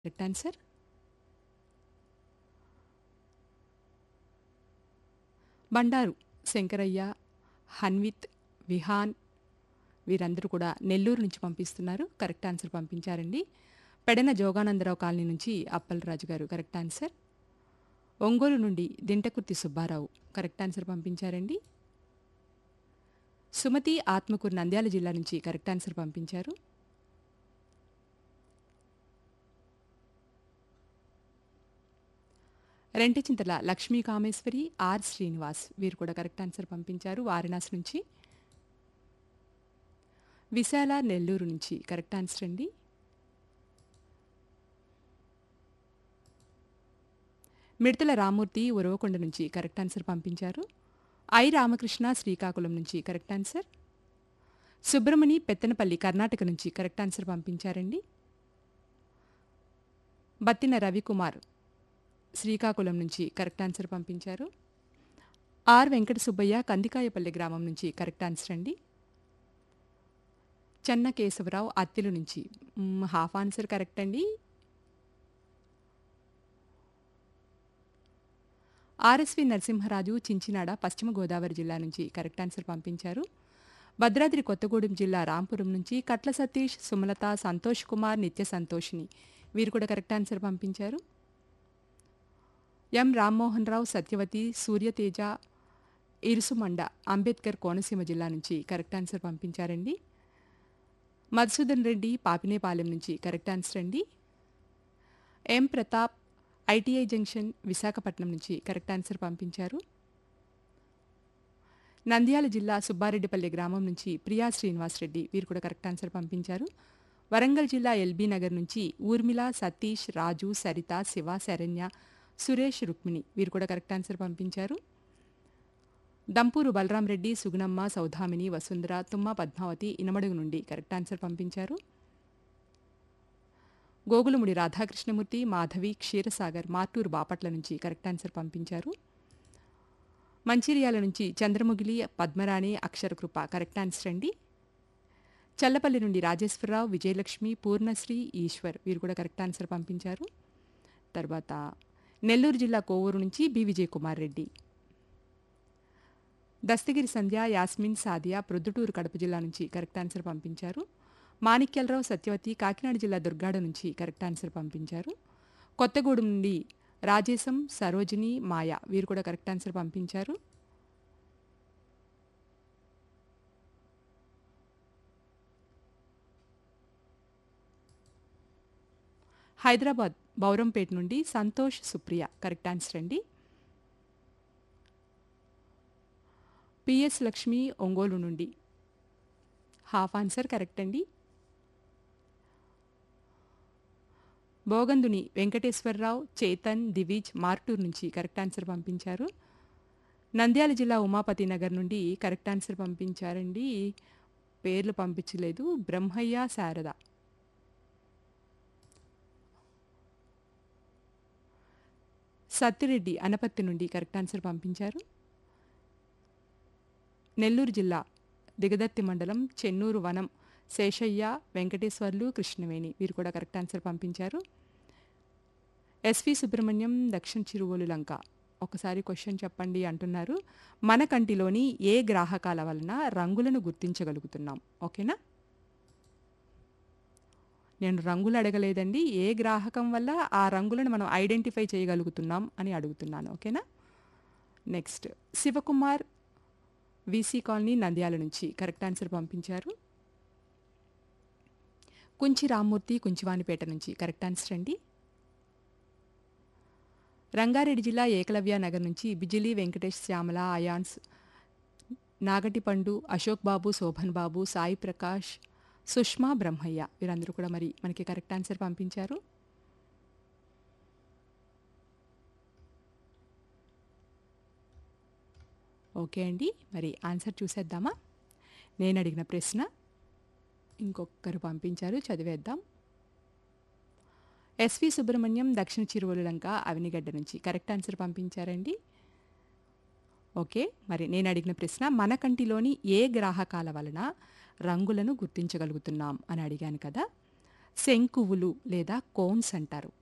Correct answer. Bandaru Shankaraiah, Hanvith, Vihaan వీరందరూ కూడా నెల్లూరు నుంచి పంపిస్తున్నారు. కరెక్ట్ ఆన్సర్ పంపించారండి. పెడన జోగానందరావు కాలనీ నుంచి అప్పలరాజు గారు కరెక్ట్ ఆన్సర్. ఒంగోలు నుండి దింటకుర్తి సుబ్బారావు కరెక్ట్ ఆన్సర్ పంపించారండి. సుమతి ఆత్మకూరు నంద్యాల జిల్లా నుంచి కరెక్ట్ ఆన్సర్ పంపించారు. రెంటిచింతల లక్ష్మీ కామేశ్వరి, ఆర్ శ్రీనివాస్ వీరు కూడా కరెక్ట్ ఆన్సర్ పంపించారు వారణాసి నుంచి. విశాల నెల్లూరు నుంచి కరెక్ట్ ఆన్సర్ అండి. మిడతల రామూర్తి ఉరవకొండ నుంచి కరెక్ట్ ఆన్సర్ పంపించారు. ఐ రామకృష్ణ శ్రీకాకుళం నుంచి కరెక్ట్ ఆన్సర్. సుబ్రమణి పెత్తనపల్లి కర్ణాటక నుంచి కరెక్ట్ ఆన్సర్ పంపించారండి. బత్తిన రవికుమార్ శ్రీకాకుళం నుంచి కరెక్ట్ ఆన్సర్ పంపించారు. ఆర్ వెంకట సుబ్బయ్య కందికాయపల్లి గ్రామం నుంచి కరెక్ట్ ఆన్సర్ అండి. చెన్న కేశవరావు అత్తిలు నుంచి హాఫ్ ఆన్సర్ కరెక్ట్ అండి. ఆర్ఎస్వి నరసింహరాజు చించినాడ పశ్చిమ గోదావరి జిల్లా నుంచి కరెక్ట్ ఆన్సర్ పంపించారు. భద్రాద్రి కొత్తగూడెం జిల్లా రాంపురం నుంచి కట్ల సతీష్, సుమలత, సంతోష్ కుమార్, నిత్య సంతోషిని వీరు కూడా కరెక్ట్ ఆన్సర్ పంపించారు. ఎం రామ్మోహన్ రావు, సత్యవతి, సూర్యతేజ, ఇరుసుమండ అంబేద్కర్ కోనసీమ జిల్లా నుంచి కరెక్ట్ ఆన్సర్ పంపించారండి. మధుసూదన్ రెడ్డి పాపినేపాలెం నుంచి కరెక్ట్ ఆన్సర్ అండి. ఎం ప్రతాప్ ఐటీఐ జంక్షన్ విశాఖపట్నం నుంచి కరెక్ట్ ఆన్సర్ పంపించారు. నంద్యాల జిల్లా సుబ్బారెడ్డిపల్లి గ్రామం నుంచి ప్రియా శ్రీనివాసరెడ్డి వీరు కూడా కరెక్ట్ ఆన్సర్ పంపించారు. వరంగల్ జిల్లా ఎల్బీ నగర్ నుంచి ఊర్మిళ, సతీష్, రాజు, సరిత, శివ, శరణ్య, సురేష్, రుక్మిణి వీరు కూడా కరెక్ట్ ఆన్సర్ పంపించారు. దంపూరు బలరాం రెడ్డి, సుగుణమ్మ, సౌధామిని, వసుంధర, తుమ్మ పద్మావతి ఇనమడుగు నుండి కరెక్ట్ ఆన్సర్ పంపించారు. గోగులముడి రాధాకృష్ణమూర్తి, మాధవి, క్షీరసాగర్ మార్టూరు బాపట్ల నుంచి కరెక్ట్ ఆన్సర్ పంపించారు. మంచిర్యాల నుంచి చంద్రముగిలి, పద్మరాణి, అక్షరకృప కరెక్ట్ ఆన్సర్ అండి. చల్లపల్లి నుండి రాజేశ్వరరావు, విజయలక్ష్మి, పూర్ణశ్రీ, ఈశ్వర్ వీరు కూడా కరెక్ట్ ఆన్సర్ పంపించారు. తర్వాత నెల్లూరు జిల్లా కోవూరు నుంచి బి విజయకుమార్ రెడ్డి. దస్తగిరి సంధ్య, యాస్మిన్, సాదియా ప్రొద్దుటూరు కడప జిల్లా నుంచి కరెక్ట్ ఆన్సర్ పంపించారు. మాణిక్యాలరావు, సత్యవతి కాకినాడ జిల్లా దుర్గాడ నుంచి కరెక్ట్ ఆన్సర్ పంపించారు. కొత్తగూడెం నుండి రాజేశం, సరోజిని, మాయ వీరు కూడా కరెక్ట్ ఆన్సర్ పంపించారు. హైదరాబాద్ బౌరంపేట నుండి సంతోష్, సుప్రియ కరెక్ట్ ఆన్సర్ అండి. పిఎస్ లక్ష్మి ఒంగోలు నుండి హాఫ్ ఆన్సర్ కరెక్ట్ అండి. బోగందుని వెంకటేశ్వరరావు, చేతన్, దివిజ్ మార్టూర్ నుంచి కరెక్ట్ ఆన్సర్ పంపించారు. నంద్యాల జిల్లా ఉమాపతి నగర్ నుండి కరెక్ట్ ఆన్సర్ పంపించారండి. పేర్లు పంపించలేదు. బ్రహ్మయ్య, శారద. సత్తిరెడ్డి అనపత్తి నుండి కరెక్ట్ ఆన్సర్ పంపించారు. నెల్లూరు జిల్లా దిగదత్తి మండలం చెన్నూరు వనం శేషయ్య, వెంకటేశ్వర్లు, కృష్ణవేణి వీరు కూడా కరెక్ట్ ఆన్సర్ పంపించారు. ఎస్వి సుబ్రహ్మణ్యం దక్షిణ చిరువోలు లంక ఒకసారి క్వశ్చన్ చెప్పండి అంటున్నారు. మన కంటిలోని ఏ గ్రాహకాల వలన రంగులను గుర్తించగలుగుతున్నాం? ఓకేనా, నేను రంగులు అడగలేదండి. ఏ గ్రాహకం వల్ల ఆ రంగులను మనం ఐడెంటిఫై చేయగలుగుతున్నాం అని అడుగుతున్నాను. ఓకేనా. Next Shivakumar, VC colony Nandyal నుంచి కరెక్ట్ ఆన్సర్ పంపించారు. కుంచి రామ్మూర్తి కుంచివానిపేట నుంచి కరెక్ట్ ఆన్సర్ అండి. రంగారెడ్డి జిల్లా ఏకలవ్య నగర్ నుంచి బిజిలీ వెంకటేష్, శ్యామల, అయాన్స్, నాగటిపండు, అశోక్ బాబు, శోభన్ బాబు, సాయి ప్రకాష్, సుష్మా, బ్రహ్మయ్య వీరందరూ కూడా మరి మనకి కరెక్ట్ ఆన్సర్ పంపించారు. ఓకే అండి, మరి ఆన్సర్ చూసేద్దామా? నేను అడిగిన ప్రశ్న ఇంకొకరు పంపించారు, చదివేద్దాం. ఎస్వి సుబ్రహ్మణ్యం దక్షిణ చిరువోలు లంక అవినిగడ్డ నుంచి కరెక్ట్ ఆన్సర్ పంపించారండి. ఓకే, మరి నేను అడిగిన ప్రశ్న మన కంటిలోని ఏ గ్రాహకాల వలన రంగులను గుర్తించగలుగుతున్నాం అని అడిగాను కదా. శంకువులు లేదా కోన్స్ అంటారు.